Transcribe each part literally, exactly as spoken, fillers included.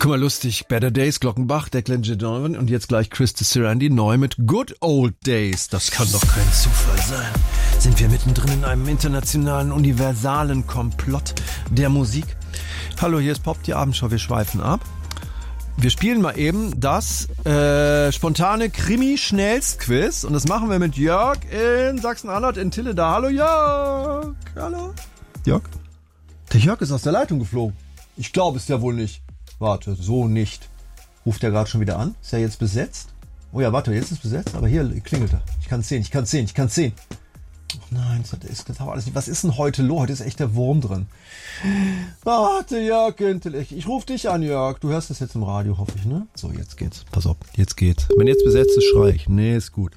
Guck mal, lustig. Better Days, Glockenbach, Declan Donovan und jetzt gleich Chris Sarandon neu mit Good Old Days. Das kann doch kein Zufall sein. Sind wir mittendrin in einem internationalen, universalen Komplott der Musik? Hallo, hier ist Pop, die Abendschau. Wir schweifen ab. Wir spielen mal eben das äh, spontane Krimi-Schnellst-Quiz und das machen wir mit Jörg in Sachsen-Anhalt in Tille da. Hallo Jörg. Hallo. Jörg? Der Jörg ist aus der Leitung geflogen. Ich glaube es ja wohl nicht. Warte, so nicht. Ruft er gerade schon wieder an? Ist er jetzt besetzt? Oh ja, warte, jetzt ist es besetzt, aber hier klingelt er. Ich kann es sehen, ich kann es sehen, ich kann es sehen. Oh nein, das ist das alles nicht. Was ist denn heute los? Heute ist echt der Wurm drin. Warte, Jörg, ich rufe dich an, Jörg. Du hörst das jetzt im Radio, hoffe ich, ne? So, jetzt geht's. Pass auf, jetzt geht's. Wenn jetzt besetzt ist, schrei ich. Nee, ist gut.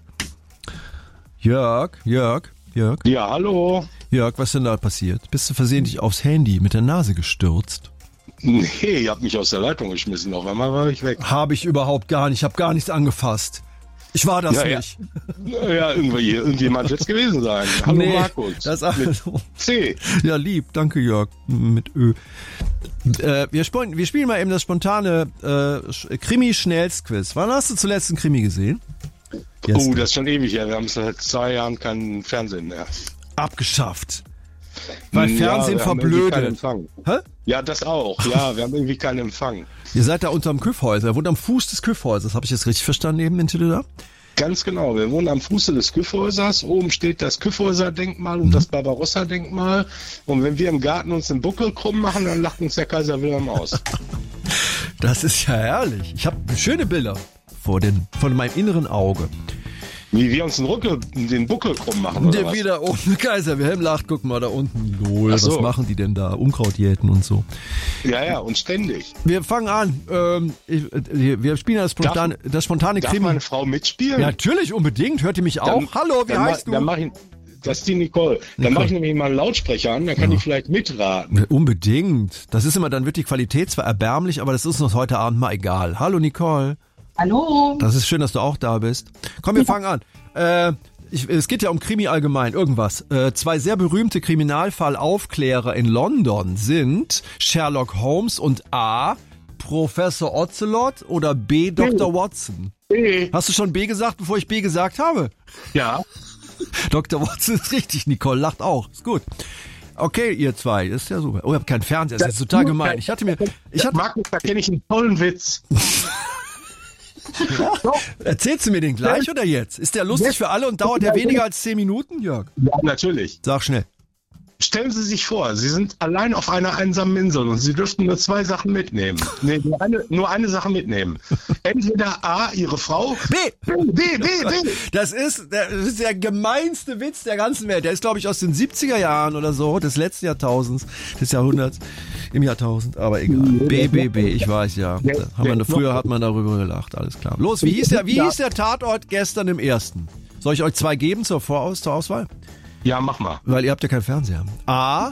Jörg, Jörg, Jörg. Ja, hallo. Jörg, was ist denn da passiert? Bist du versehentlich aufs Handy mit der Nase gestürzt? Nee, ihr habt mich aus der Leitung geschmissen. Auf einmal war ich weg. Habe ich überhaupt gar nicht. Ich habe gar nichts angefasst. Ich war das ja, nicht. Ja, ja irgendwie, irgendjemand wird es gewesen sein. Hallo nee, Markus. Das also. Mit C. Ja, lieb. Danke, Jörg. Mit Ö. Äh, wir, spielen, wir spielen mal eben das spontane äh, Krimi-Schnellst-Quiz. Wann hast du zuletzt einen Krimi gesehen? Gestern. Oh, das ist schon ewig her. Wir haben seit zwei Jahren kein Fernsehen mehr. Abgeschafft. Weil Fernsehen ja, verblödet. Hä? Ja, das auch. Ja, wir haben irgendwie keinen Empfang. Ihr seid da unterm Küffhäuser. Ihr wohnt am Fuß des Küffhäusers. Habe ich das richtig verstanden eben in Tille da? Ganz genau. Wir wohnen am Fuße des Küffhäusers. Oben steht das Küffhäuser-Denkmal und mhm. das Barbarossa-Denkmal. Und wenn wir im Garten uns den Buckel krumm machen, dann lacht uns der Kaiser Wilhelm aus. Das ist ja herrlich. Ich habe schöne Bilder vor, den, vor meinem inneren Auge. Wie wir uns den, Rücke, den Buckel krumm machen, oder der was? Wieder oben, Kaiser Wilhelm lacht, guck mal da unten. Lol, so. Was machen die denn da? Unkraut jäten und so. Ja, ja, und ständig. Wir fangen an. Ähm, ich, wir spielen das spontane, darf, das spontane darf Krimi. Darf meine Frau mitspielen? Ja, natürlich, unbedingt. Hört ihr mich auch? Dann, Hallo, wie heißt ma, du? Dann mach ich, das ist die Nicole. Dann mache ich nämlich mal einen Lautsprecher an, dann kann ja. die vielleicht mitraten. Unbedingt. Das ist immer, dann wird die Qualität zwar erbärmlich, aber das ist uns heute Abend mal egal. Hallo, Nicole. Hallo. Das ist schön, dass du auch da bist. Komm, wir ja. fangen an. Äh, ich, es geht ja um Krimi allgemein, irgendwas. Äh, zwei sehr berühmte Kriminalfallaufklärer in London sind Sherlock Holmes und A. Professor Ocelot oder B. Doktor B. Watson. B. Hast du schon B gesagt, bevor ich B gesagt habe? Ja. Doktor Watson ist richtig, Nicole lacht auch. Ist gut. Okay, ihr zwei, ist ja super. Oh, ich hab keinen Fernseher, das ist jetzt total gemein. Ich hatte mir... Ich hatte, Markus, da kenne ich einen tollen Witz. Ja. Erzählst du mir den gleich oder jetzt? Ist der lustig für alle und dauert der weniger als zehn Minuten, Jörg? Ja, natürlich. Sag schnell. Stellen Sie sich vor, Sie sind allein auf einer einsamen Insel und Sie dürften nur zwei Sachen mitnehmen. Nee, nur eine, nur eine Sache mitnehmen. Entweder A, Ihre Frau. B. B, B, B, B. Das ist, das ist der gemeinste Witz der ganzen Welt. Der ist, glaube ich, aus den siebziger Jahren oder so, des letzten Jahrtausends, des Jahrhunderts, im Jahrtausend. Aber egal. B, B, B, ich weiß ja. Haben wir, früher hat man darüber gelacht, alles klar. Los, wie hieß der, wie hieß der Tatort gestern im ersten? Soll ich euch zwei geben zur Voraus, zur Auswahl? Ja, mach mal. Weil ihr habt ja keinen Fernseher. A,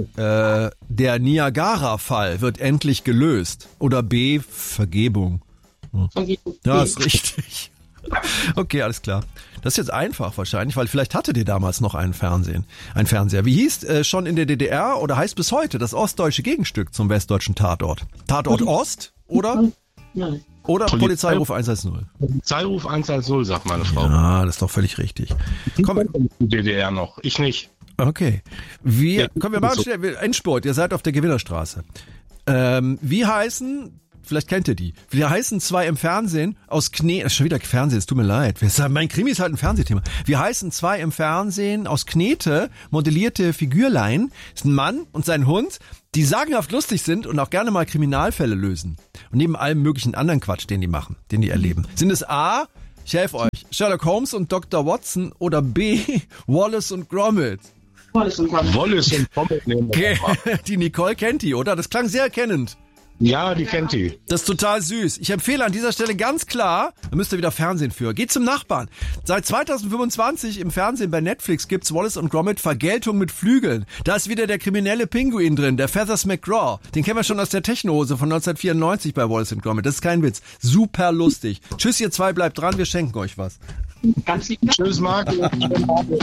äh, der Niagara-Fall wird endlich gelöst. Oder B, Vergebung. Vergebung. Ja, ist richtig. Okay, alles klar. Das ist jetzt einfach wahrscheinlich, weil vielleicht hattet ihr damals noch einen Fernsehen, ein Fernseher. Wie hieß äh, schon in der D D R oder heißt bis heute das ostdeutsche Gegenstück zum westdeutschen Tatort? Tatort Ost oder? Nein. Oder Polizei, Polizeiruf eins eins null. Polizeiruf eins eins null, sagt meine Frau. Ja, das ist doch völlig richtig. Komm, die D D R noch, ich nicht. Okay. Wir, ja, kommen wir mal schnell, Endspurt, ihr seid auf der Gewinnerstraße. Ähm, wie heißen, vielleicht kennt ihr die, wie heißen zwei im Fernsehen aus Knete, schon wieder Fernsehen, es tut mir leid. Mein Krimi ist halt ein Fernsehthema. Wie heißen zwei im Fernsehen aus Knete modellierte Figürlein, ist ein Mann und sein Hund, die sagenhaft lustig sind und auch gerne mal Kriminalfälle lösen. Und neben allem möglichen anderen Quatsch, den die machen, den die erleben. Sind es A, ich helfe euch, Sherlock Holmes und Doktor Watson oder B, Wallace und Gromit? Wallace und Gromit. Wallace und Gromit nehmen wir mal. Die Nicole kennt die, oder? Das klang sehr erkennend. Ja, die kennt die. Das ist total süß. Ich empfehle an dieser Stelle ganz klar, da müsst ihr wieder Fernsehen für. Geht zum Nachbarn. Seit zweitausendfünfundzwanzig im Fernsehen bei Netflix gibt's Wallace und Gromit Vergeltung mit Flügeln. Da ist wieder der kriminelle Pinguin drin, der Feathers McGraw. Den kennen wir schon aus der Techno-Hose von neunzehnhundertvierundneunzig bei Wallace und Gromit. Das ist kein Witz. Super lustig. Tschüss, ihr zwei, bleibt dran, wir schenken euch was. Ganz lieb. Tschüss, Marc.